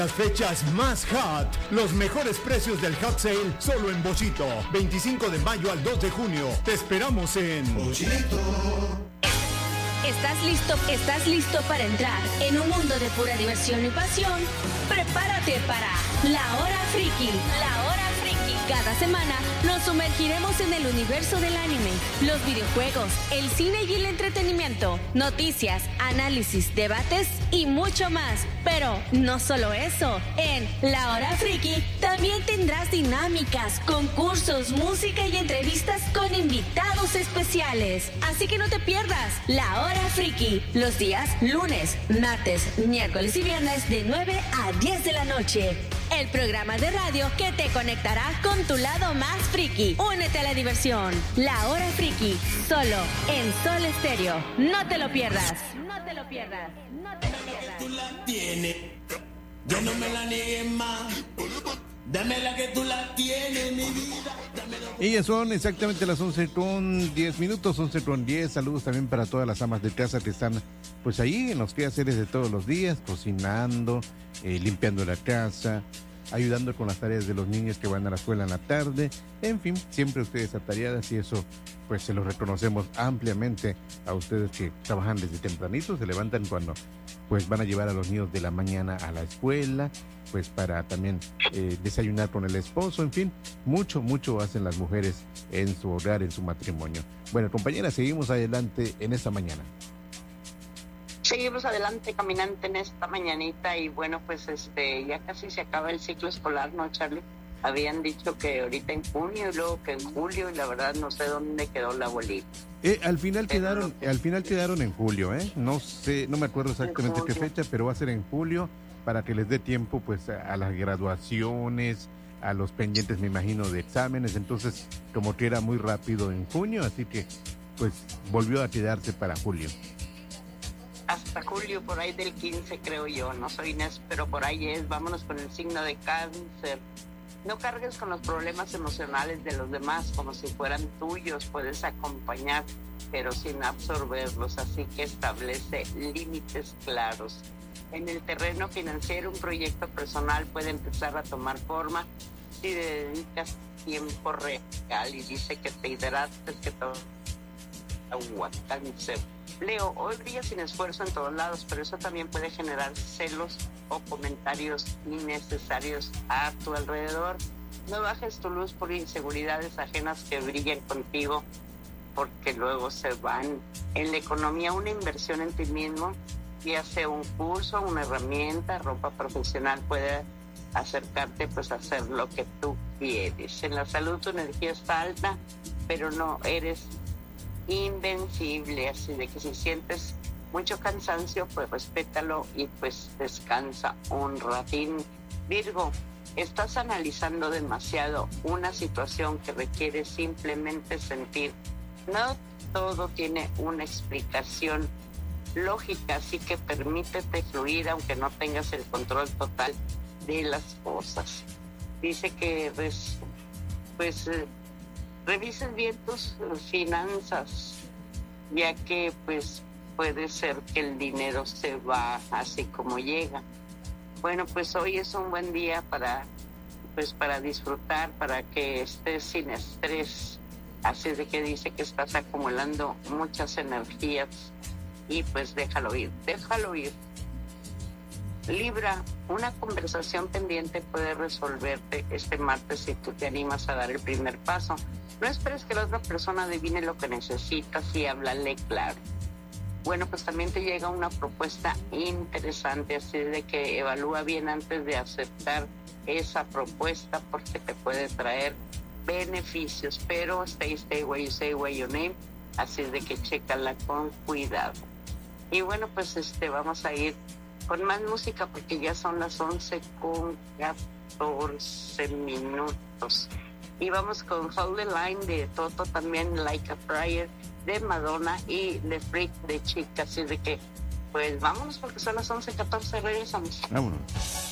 Las fechas más hot, los mejores precios del hot sale solo en Bochito. 25 de mayo al 2 de junio. Te esperamos en Bochito. ¿Estás listo para entrar en un mundo de pura diversión y pasión? Prepárate para La Hora Friki. La Hora Friki. Cada semana nos sumergiremos en el universo del anime, los videojuegos, el cine y el entretenimiento, noticias, análisis, debates y mucho más. Pero no solo eso, en La Hora Friki también tendrás dinámicas, concursos, música y entrevistas con invitados especiales. Así que no te pierdas La Hora Friki, los días lunes, martes, miércoles y viernes de 9 a 10 de la noche. El programa de radio que te conectará con tu lado más friki. Únete a la diversión. La Hora Friki, solo en Sol Estéreo. No te lo pierdas. No te lo pierdas. No te lo pierdas. Tú la tienes, yo no me la niegues más. Dame la que tú la tienes, mi vida. Ellas son exactamente las 11:10, 11:10. Saludos también para todas las amas de casa que están pues ahí en los quehaceres de todos los días, cocinando, limpiando la casa, ayudando con las tareas de los niños que van a la escuela en la tarde. En fin, siempre ustedes atareadas y eso pues se lo reconocemos ampliamente a ustedes que trabajan desde tempranito, se levantan cuando pues van a llevar a los niños de la mañana a la escuela, pues para también desayunar con el esposo. En fin, mucho hacen las mujeres en su hogar, en su matrimonio. Bueno, compañeras, seguimos adelante en esta mañana. Seguimos adelante, caminante, en esta mañanita. Y bueno, pues ya casi se acaba el ciclo escolar, ¿no, Charlie? Habían dicho que ahorita en junio y luego que en julio, y la verdad no sé dónde quedó la bolita. Al final quedaron en julio, no sé, no me acuerdo exactamente qué fecha, pero va a ser en julio para que les dé tiempo pues a las graduaciones, a los pendientes, me imagino, de exámenes. Entonces, como que era muy rápido en junio, así que pues volvió a quedarse para julio. Hasta julio, por ahí del 15, creo yo. No soy Inés, pero por ahí es. Vámonos con el signo de Cáncer. No cargues con los problemas emocionales de los demás como si fueran tuyos. Puedes acompañar, pero sin absorberlos. Así que establece límites claros. En el terreno financiero, un proyecto personal puede empezar a tomar forma si dedicas tiempo real. Y dice que te hidrates, que todo agua, Cáncer. Leo, hoy brilla sin esfuerzo en todos lados, pero eso también puede generar celos o comentarios innecesarios a tu alrededor. No bajes tu luz por inseguridades ajenas que brillen contigo, porque luego se van. En la economía, una inversión en ti mismo, ya sea un curso, una herramienta, ropa profesional, puede acercarte pues a hacer lo que tú quieres. En la salud, tu energía está alta, pero no eres invencible, así de que si sientes mucho cansancio, pues respétalo y pues descansa un ratín. Virgo, estás analizando demasiado una situación que requiere simplemente sentir. No todo tiene una explicación lógica, así que permítete fluir aunque no tengas el control total de las cosas. Dice que revises bien tus finanzas, ya que pues puede ser que el dinero se va así como llega. Bueno, pues hoy es un buen día para disfrutar, para que estés sin estrés. Así de que dice que estás acumulando muchas energías y pues déjalo ir. Libra, una conversación pendiente puede resolverte este martes si tú te animas a dar el primer paso. No esperes que la otra persona adivine lo que necesitas y háblale claro. Bueno, pues también te llega una propuesta interesante, así de que evalúa bien antes de aceptar esa propuesta porque te puede traer beneficios, pero stay where you say, where you name, así de que chécala con cuidado. Y bueno, pues vamos a ir con más música porque ya son las 11:14. Y vamos con Hold the Line de Toto, también Like a Prayer de Madonna y The Freak de Chica. Así de que, pues vámonos porque son las 11:14, regresamos. Vámonos.